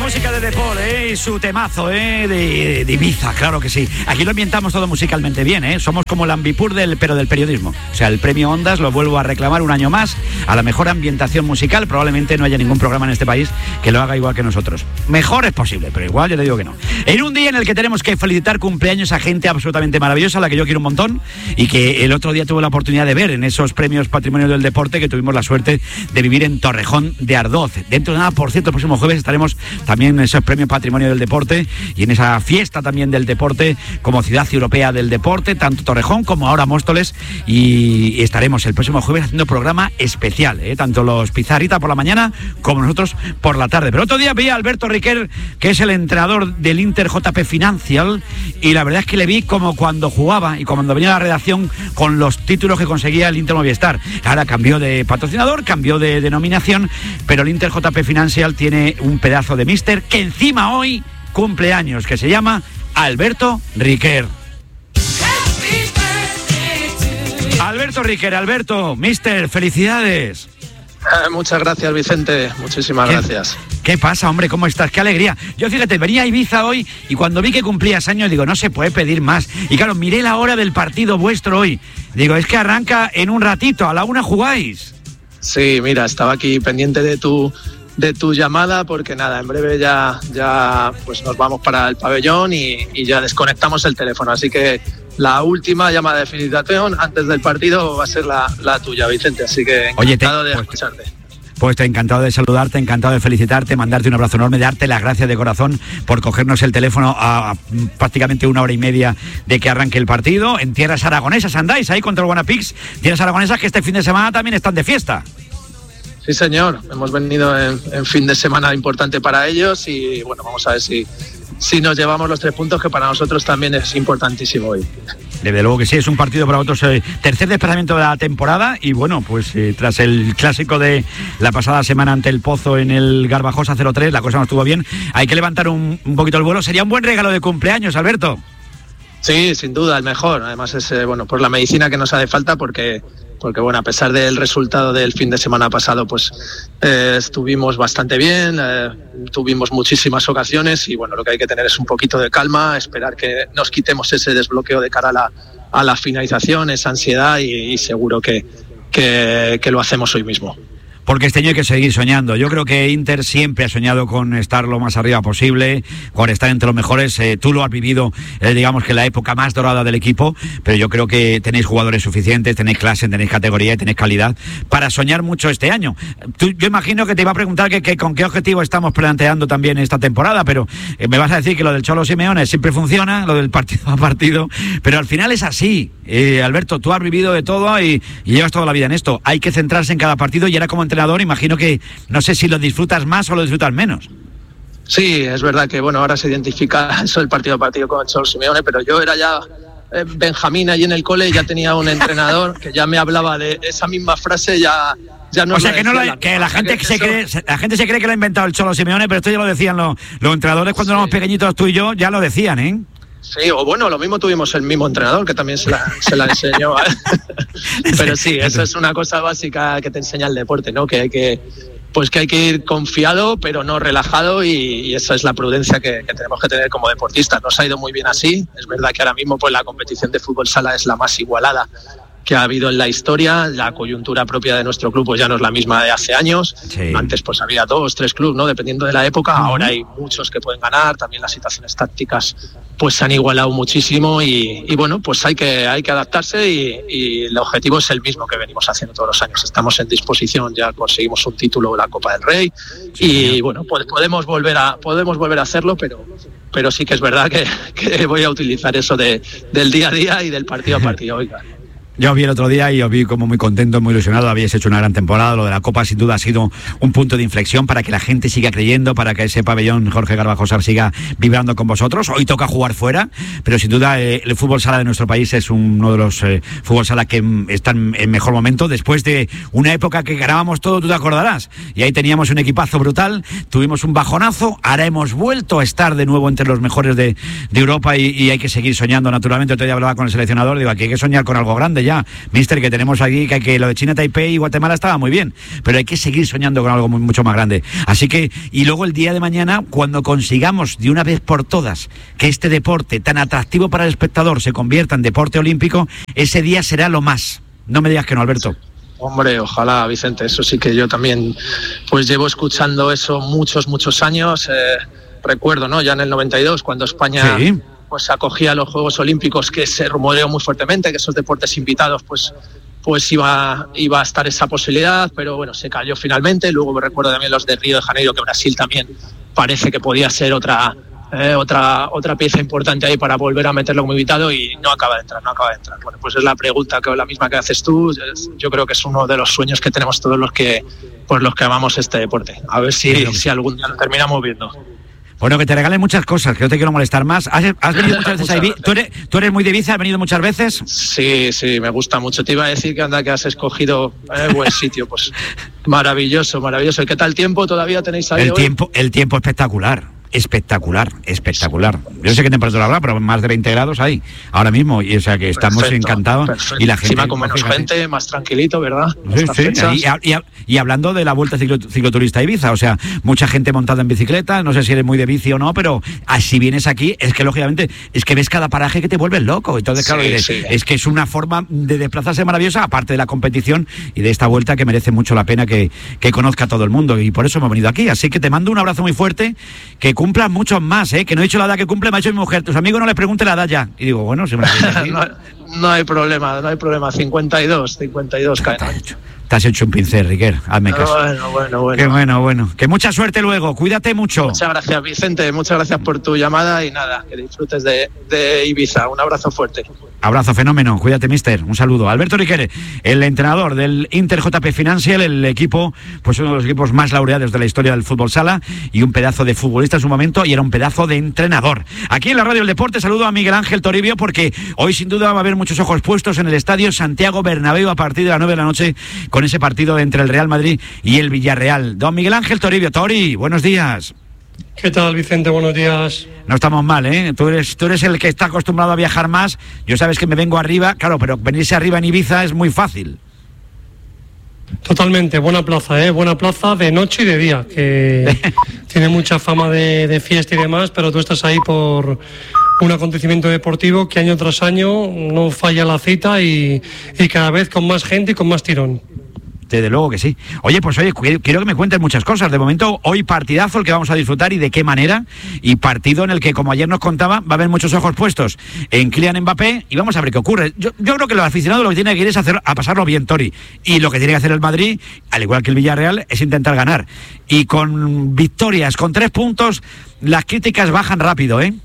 música de Depor, y su temazo, de Ibiza, claro que sí. Aquí lo ambientamos todo musicalmente bien, Somos como el Ambipur pero del periodismo. O sea, el premio Ondas lo vuelvo a reclamar un año más a la mejor ambientación musical. Probablemente no haya ningún programa en este país que lo haga igual que nosotros. Mejor es posible, pero igual yo te digo que no. En un día en el que tenemos que felicitar cumpleaños a gente absolutamente maravillosa, a la que yo quiero un montón, y que el otro día tuve la oportunidad de ver en esos premios Patrimonio del Deporte que tuvimos la suerte de vivir en Torrejón de Ardoz. Dentro de nada, por cierto, el próximo jueves estaremos también en esos premios Patrimonio del Deporte y en esa fiesta también del deporte como ciudad europea del deporte, tanto Torrejón como ahora Móstoles, y estaremos el próximo jueves haciendo programa especial, tanto los Pizarrita por la mañana como nosotros por la tarde. Pero otro día vi a Alberto Riquer, que es el entrenador del Inter JP Financial, y la verdad es que le vi como cuando jugaba y cuando venía a la redacción con los títulos que conseguía el Inter Movistar. Ahora cambió de patrocinador, cambió de denominación, pero el Inter JP Financial tiene un pedazo de míster que encima hoy cumple años, que se llama Alberto Riquer. Alberto Riquer, Alberto, míster, felicidades. Muchas gracias, Vicente, muchísimas gracias. ¿Qué pasa, hombre? ¿Cómo estás? ¡Qué alegría! Yo, fíjate, venía a Ibiza hoy y cuando vi que cumplías años, digo, no se puede pedir más. Y claro, miré la hora del partido vuestro hoy. Digo, es que arranca en un ratito, a la 1 jugáis. Sí, mira, estaba aquí pendiente de tu llamada porque nada, en breve ya pues nos vamos para el pabellón y ya desconectamos el teléfono. Así que la última llamada de felicitación antes del partido va a ser la tuya, Vicente. Así que encantado de escucharte. Pues encantado de saludarte, encantado de felicitarte, mandarte un abrazo enorme, darte las gracias de corazón por cogernos el teléfono a prácticamente 1 hora y media de que arranque el partido. En tierras aragonesas andáis ahí contra el Guanapix, tierras aragonesas que este fin de semana también están de fiesta. Sí, señor, hemos venido en fin de semana importante para ellos y bueno, vamos a ver si nos llevamos los 3 puntos, que para nosotros también es importantísimo hoy. Desde luego que sí, es un partido para vosotros, tercer desplazamiento de la temporada y bueno, pues tras el clásico de la pasada semana ante el Pozo en el Garbajosa 0-3, la cosa no estuvo bien, hay que levantar un poquito el vuelo. Sería un buen regalo de cumpleaños, Alberto. Sí, sin duda, el mejor. Además es por la medicina que nos hace falta porque bueno, a pesar del resultado del fin de semana pasado, pues estuvimos bastante bien, tuvimos muchísimas ocasiones y bueno, lo que hay que tener es un poquito de calma, esperar que nos quitemos ese desbloqueo de cara a la finalización, esa ansiedad y seguro que lo hacemos hoy mismo. Porque este año hay que seguir soñando. Yo creo que Inter siempre ha soñado con estar lo más arriba posible, con estar entre los mejores. Tú lo has vivido, digamos que la época más dorada del equipo, pero yo creo que tenéis jugadores suficientes, tenéis clase, tenéis categoría y tenéis calidad para soñar mucho este año. Yo imagino que te iba a preguntar que con qué objetivo estamos planteando también esta temporada, pero me vas a decir que lo del Cholo Simeone siempre funciona, lo del partido a partido, pero al final es así. Alberto, tú has vivido de todo y llevas toda la vida en esto. Hay que centrarse en cada partido y ahora como entrenador imagino que no sé si lo disfrutas más o lo disfrutas menos. Sí, es verdad que bueno, ahora se identifica eso del partido a partido con el Cholo Simeone, pero yo era ya Benjamín allí en el cole y ya tenía un entrenador que ya me hablaba de esa misma frase, ya no. O sea que la gente se cree que lo ha inventado el Cholo Simeone, pero esto ya lo decían los entrenadores cuando éramos pequeñitos, tú y yo, ya lo decían, ¿eh? Sí, o bueno, lo mismo tuvimos el mismo entrenador que también se la enseñó. Pero sí, eso es una cosa básica que te enseña el deporte, ¿no? Que hay que ir confiado, pero no relajado y esa es la prudencia que tenemos que tener como deportistas. Nos ha ido muy bien así. Es verdad que ahora mismo pues la competición de fútbol sala es la más igualada que ha habido en la historia. La coyuntura propia de nuestro club pues ya no es la misma de hace años. Sí. Antes pues había 2, 3 clubes, ¿no? Dependiendo de la época. Ahora hay muchos que pueden ganar. También las situaciones tácticas pues se han igualado muchísimo y bueno, pues hay que adaptarse y el objetivo es el mismo que venimos haciendo todos los años. Estamos en disposición, ya conseguimos un título de la Copa del Rey y bueno, pues podemos volver a hacerlo, pero sí que es verdad que voy a utilizar eso del día a día y del partido a partido. Oiga. Yo os vi el otro día y os vi como muy contento, muy ilusionado. Habéis hecho una gran temporada. Lo de la Copa sin duda ha sido un punto de inflexión para que la gente siga creyendo, para que ese pabellón Jorge Garbajosa siga vibrando con vosotros. Hoy toca jugar fuera, pero sin duda el fútbol sala de nuestro país es uno de los fútbol sala que están en mejor momento. Después de una época que ganábamos todo, tú te acordarás. Y ahí teníamos un equipazo brutal, tuvimos un bajonazo. Ahora hemos vuelto a estar de nuevo entre los mejores de Europa y hay que seguir soñando naturalmente. Otro día hablaba con el seleccionador, digo, aquí hay que soñar con algo grande ya. ya, mister, que tenemos aquí, que lo de China, Taipei y Guatemala estaba muy bien, pero hay que seguir soñando con algo mucho más grande. Así que, y luego el día de mañana, cuando consigamos de una vez por todas que este deporte tan atractivo para el espectador se convierta en deporte olímpico, ese día será lo más. No me digas que no, Alberto. Hombre, ojalá, Vicente, eso sí que yo también pues llevo escuchando eso muchos años. Recuerdo, ¿no? Ya en el 92, cuando España pues acogía los Juegos Olímpicos, que se rumoreó muy fuertemente que esos deportes invitados pues iba a estar esa posibilidad, pero bueno, se cayó finalmente. Luego me recuerdo también los de Río de Janeiro, que Brasil también parece que podía ser otra pieza importante ahí para volver a meterlo como invitado, y no acaba de entrar. Bueno, pues es la pregunta, la misma que haces tú. Yo creo que es uno de los sueños que tenemos todos los que amamos este deporte. A ver si algún día lo terminamos viendo. Bueno, que te regalen muchas cosas, que no te quiero molestar más. ¿Has venido muchas veces a Ibiza? ¿Tú eres muy de Ibiza? ¿Has venido muchas veces? Sí, me gusta mucho. Te iba a decir que que has escogido buen sitio. Pues maravilloso. ¿Y qué tal el tiempo? ¿Todavía tenéis ahí el tiempo espectacular. Yo sé que temperatura habrá, pero más de 20 grados hay ahora mismo, y o sea que estamos encantados. Perfecto. Y la gente, encima con menos gente, más tranquilito, ¿verdad? Sí. Y hablando de la Vuelta Cicloturista a Ibiza, o sea, mucha gente montada en bicicleta, no sé si eres muy de bici o no, pero si vienes aquí, es que lógicamente, es que ves cada paraje que te vuelves loco. Entonces, claro, es que es una forma de desplazarse maravillosa, aparte de la competición y de esta vuelta que merece mucho la pena que conozca todo el mundo, y por eso hemos venido aquí. Así que te mando un abrazo muy fuerte, que cumplan muchos más, que no he dicho la edad que cumple, me ha dicho mi mujer, tus amigos no les pregunten la edad ya. Y digo, bueno, se me no hay problema, 52 caen. Te has hecho un pincel, Riquer, hazme caso. Bueno. Qué bueno. Que mucha suerte luego, cuídate mucho. Muchas gracias, Vicente, muchas gracias por tu llamada, y nada, que disfrutes de Ibiza. Un abrazo fuerte. Abrazo, fenómeno, cuídate, mister, un saludo. Alberto Riquer, el entrenador del Inter JP Financial, el equipo, pues uno de los equipos más laureados de la historia del fútbol sala, y un pedazo de futbolista en su momento, y era un pedazo de entrenador. Aquí en la Radio del Deporte saludo a Miguel Ángel Toribio, porque hoy sin duda va a haber muchos ojos puestos en el estadio Santiago Bernabéu a partir de las 9 de la noche, con ese partido entre el Real Madrid y el Villarreal. Don Miguel Ángel Toribio. Tori, buenos días. ¿Qué tal, Vicente? Buenos días. No estamos mal, ¿eh? Tú eres el que está acostumbrado a viajar más. Yo sabes que me vengo arriba, claro, pero venirse arriba en Ibiza es muy fácil. Totalmente, buena plaza de noche y de día, que tiene mucha fama de fiesta y demás, pero tú estás ahí por un acontecimiento deportivo que año tras año no falla la cita, y cada vez con más gente y con más tirón. Desde luego que sí. Oye, quiero que me cuentes muchas cosas. De momento, hoy partidazo el que vamos a disfrutar, y de qué manera, y partido en el que, como ayer nos contaba, va a haber muchos ojos puestos en Kylian Mbappé, y vamos a ver qué ocurre. Yo creo que los aficionados lo que tienen que ir es a pasarlo bien, Tori, y lo que tiene que hacer el Madrid, al igual que el Villarreal, es intentar ganar. Y con victorias, con 3 puntos, las críticas bajan rápido, ¿eh?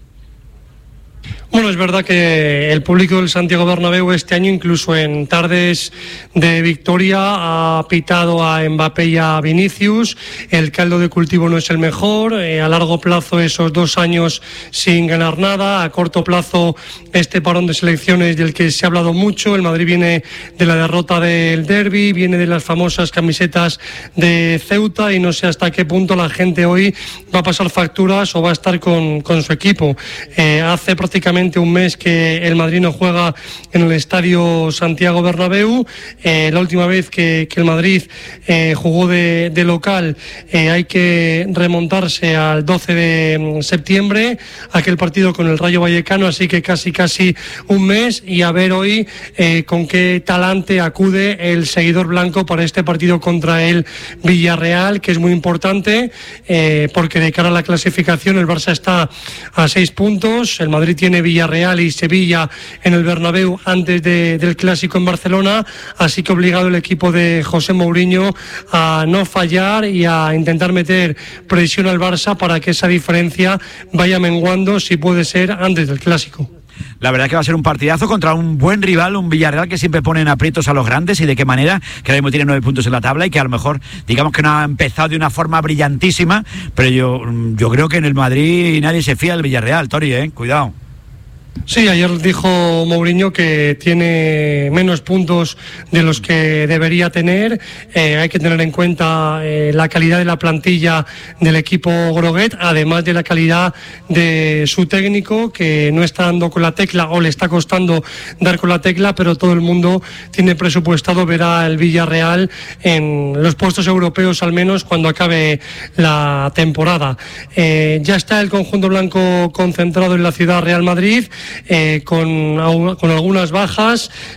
Bueno, es verdad que el público del Santiago Bernabéu este año, incluso en tardes de victoria, ha pitado a Mbappé y a Vinicius. El caldo de cultivo no es el mejor. A largo plazo, esos 2 años sin ganar nada. A corto plazo, este parón de selecciones del que se ha hablado mucho. El Madrid viene de la derrota del derbi, viene de las famosas camisetas de Ceuta, y no sé hasta qué punto la gente hoy va a pasar facturas o va a estar con su equipo. Hace prácticamente un mes que el Madrid no juega en el estadio Santiago Bernabéu. La última vez que el Madrid jugó de local, hay que remontarse al 12 de septiembre, aquel partido con el Rayo Vallecano, así que casi un mes, y a ver hoy con qué talante acude el seguidor blanco para este partido contra el Villarreal, que es muy importante, porque de cara a la clasificación el Barça está a 6 puntos, el Madrid tiene Villarreal y Sevilla en el Bernabéu antes del Clásico en Barcelona, así que obligado el equipo de José Mourinho a no fallar y a intentar meter presión al Barça para que esa diferencia vaya menguando, si puede ser, antes del Clásico. La verdad que va a ser un partidazo contra un buen rival, un Villarreal que siempre pone en aprietos a los grandes, y de qué manera, que ahora mismo tiene 9 puntos en la tabla, y que a lo mejor, digamos que no ha empezado de una forma brillantísima, pero yo creo que en el Madrid nadie se fía del Villarreal, Tori, cuidado. Sí, ayer dijo Mourinho que tiene menos puntos de los que debería tener. Hay que tener en cuenta la calidad de la plantilla del equipo Groguet, además de la calidad de su técnico, que no está dando con la tecla o le está costando dar con la tecla, pero todo el mundo tiene presupuestado ver al Villarreal en los puestos europeos, al menos cuando acabe la temporada. Ya está el conjunto blanco concentrado en la ciudad Real Madrid, con algunas bajas.